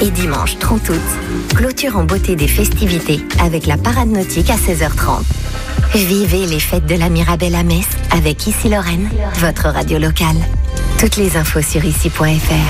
Et dimanche 30 août, clôture en beauté des festivités avec la parade nautique à 16h30. Vivez les fêtes de la Mirabelle à Metz avec Ici Lorraine, votre radio locale. Toutes les infos sur ici.fr.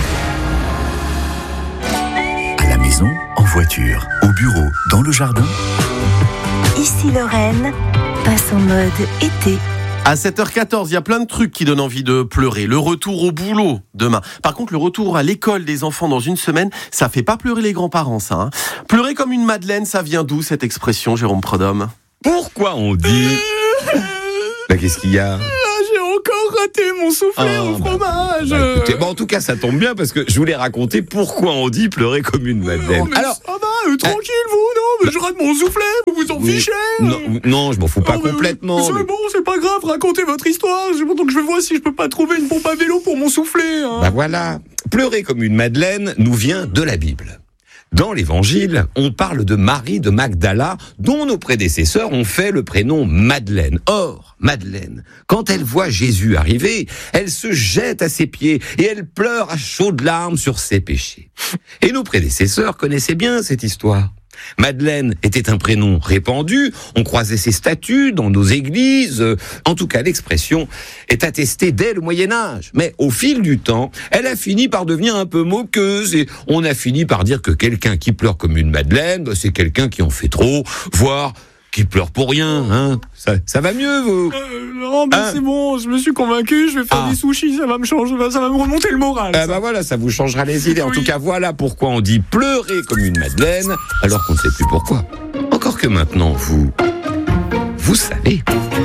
À la maison, en voiture, au bureau, dans le jardin. Ici Lorraine passe en mode été. À 7h14, il y a plein de trucs qui donnent envie de pleurer. Le retour au boulot demain. Par contre, le retour à l'école des enfants dans une semaine, ça fait pas pleurer les grands-parents, ça. Hein. Pleurer comme une madeleine, ça vient d'où cette expression, Jérôme Prodhomme ? Pourquoi on dit... qu'est-ce qu'il y a ? J'ai encore raté mon soufflé au fromage. Écoutez, en tout cas, ça tombe bien parce que je voulais raconter pourquoi on dit pleurer comme une madeleine. Alors, ça va, tranquille, vous, non, mais je rate mon soufflet, vous vous en fichez. Non, je m'en fous pas complètement. C'est bon, c'est pas grave, racontez votre histoire. Donc je vois si je peux pas trouver une pompe à vélo pour mon soufflet. Hein. Voilà, pleurer comme une madeleine nous vient de la Bible. Dans l'Évangile, on parle de Marie de Magdala, dont nos prédécesseurs ont fait le prénom Madeleine. Or, Madeleine, quand elle voit Jésus arriver, elle se jette à ses pieds et elle pleure à chaudes larmes sur ses péchés. Et nos prédécesseurs connaissaient bien cette histoire. Madeleine était un prénom répandu, on croisait ses statues dans nos églises, en tout cas l'expression est attestée dès le Moyen-Âge. Mais au fil du temps, elle a fini par devenir un peu moqueuse et on a fini par dire que quelqu'un qui pleure comme une Madeleine, c'est quelqu'un qui en fait trop, voire qui pleure pour rien, hein. Ça va mieux, vous Non, c'est bon, je me suis convaincu, je vais faire des sushis, ça va me changer, ça va me remonter le moral. Voilà, ça vous changera les idées. En tout cas, voilà pourquoi on dit pleurer comme une madeleine, alors qu'on ne sait plus pourquoi. Encore que maintenant, vous savez.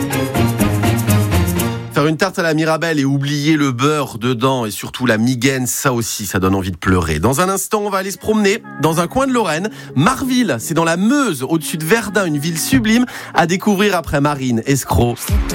Faire une tarte à la Mirabelle et oublier le beurre dedans et surtout la migaine, ça aussi, ça donne envie de pleurer. Dans un instant, on va aller se promener dans un coin de Lorraine. Marville, c'est dans la Meuse, au-dessus de Verdun, une ville sublime à découvrir après Marine Escroc.